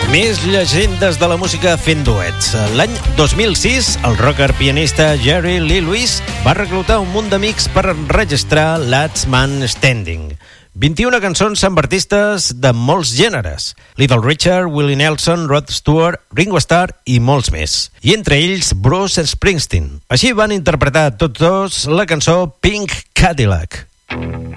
Més llegendes de la música fent duets. L'any 2006, el rocker pianista Jerry Lee Lewis va reclutar un munt d'amics per enregistrar Last Man Standing. 21 cançons amb artistes de molts gèneres. Little Richard, Willie Nelson, Rod Stewart, Ringo Starr i molts més. I entre ells, Bruce Springsteen. Així van interpretar tots dos la cançó Pink Cadillac.